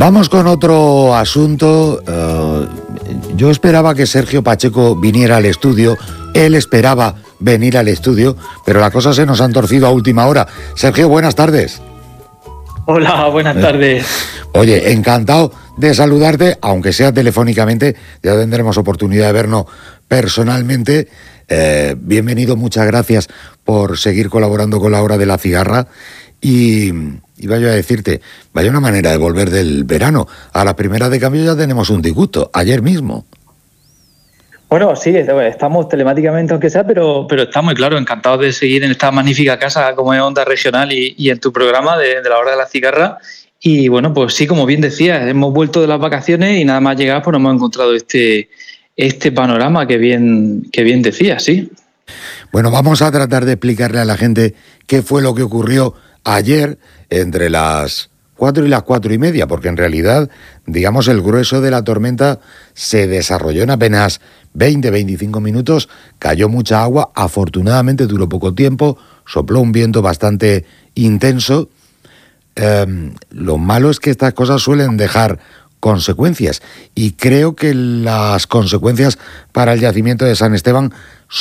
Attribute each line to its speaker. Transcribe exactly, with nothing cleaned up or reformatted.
Speaker 1: Vamos con otro asunto. Uh, yo esperaba que Sergio Pacheco viniera al estudio. Él esperaba venir al estudio, pero las cosas se nos han torcido a última hora. Sergio, buenas tardes.
Speaker 2: Hola, buenas tardes.
Speaker 1: Oye, encantado de saludarte, aunque sea telefónicamente. Ya tendremos oportunidad de vernos personalmente. Eh, bienvenido, muchas gracias por seguir colaborando con la Hora de la Cigarra. Y, y vaya a decirte, vaya una manera de volver del verano. A la primera de cambio ya tenemos un disgusto, ayer mismo.
Speaker 2: Bueno, sí, estamos telemáticamente aunque sea, pero, pero estamos, claro, encantados de seguir en esta magnífica casa como es Onda Regional y, y en tu programa de, de la Hora de la Cigarra. Y bueno, pues sí, como bien decías, hemos vuelto de las vacaciones y nada más llegar, pues nos hemos encontrado este, este panorama que bien, que bien decías, sí.
Speaker 1: Bueno, vamos a tratar de explicarle a la gente qué fue lo que ocurrió ayer entre las cuatro y las cuatro y media, porque en realidad, digamos, el grueso de la tormenta se desarrolló en apenas veinte a veinticinco minutos, cayó mucha agua, afortunadamente duró poco tiempo, sopló un viento bastante intenso. Eh, lo malo es que estas cosas suelen dejar consecuencias, y creo que las consecuencias para el yacimiento de San Esteban